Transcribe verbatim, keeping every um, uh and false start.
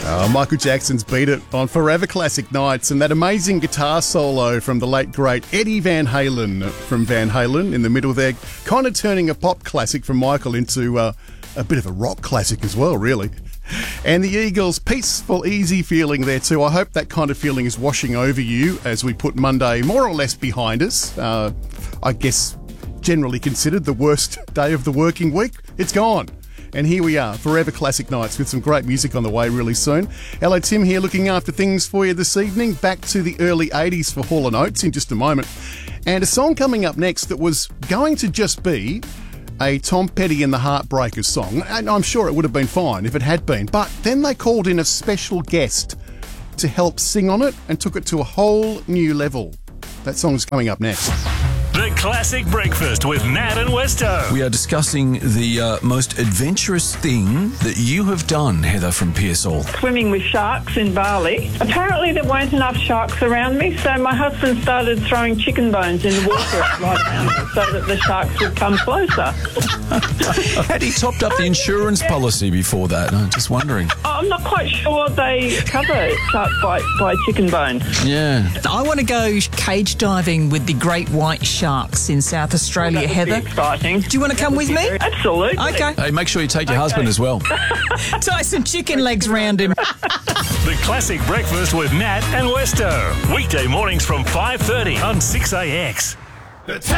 Oh, Michael Jackson's Beat It on Forever Classic Nights, and that amazing guitar solo from the late, great Eddie Van Halen from Van Halen in the middle there, kind of turning a pop classic from Michael into uh, a bit of a rock classic as well, really. And the Eagles, peaceful, easy feeling there too. I hope that kind of feeling is washing over you as we put Monday more or less behind us. Uh, I guess generally considered the worst day of the working week. It's gone. And here we are, Forever Classic Nights, with some great music on the way really soon. Hello, Tim here, looking after things for you this evening. Back to the early eighties for Hall and Oates in just a moment. And a song coming up next that was going to just be a Tom Petty and the Heartbreakers song. And I'm sure it would have been fine if it had been. But then they called in a special guest to help sing on it and took it to a whole new level. That song's coming up next. The Classic Breakfast with Nat and Westo. We are discussing the uh, most adventurous thing that you have done, Heather from Pearsall. Swimming with sharks in Bali. Apparently there weren't enough sharks around me, so my husband started throwing chicken bones in the water right around me so that the sharks would come closer. Had he topped up the insurance policy before that? I'm just wondering. I'm not quite sure they cover shark bite by chicken bone. Yeah. I want to go cage diving with the great white sharks in South Australia, That would Heather. be exciting. Do you want to come with me? Absolutely. Okay. Hey, make sure you take your husband as well. Tie some chicken legs round him. The Classic Breakfast with Nat and Westo. Weekday mornings from five thirty on six A X.